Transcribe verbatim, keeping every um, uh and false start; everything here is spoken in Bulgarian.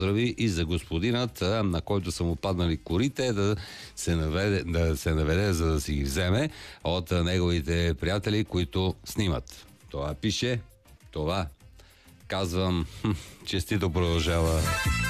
поздрави и за господинът, на който са му паднали корите, да се наведе, да се наведе, за да си ги вземе от неговите приятели, които снимат. Това пише, това казвам, честито продължава.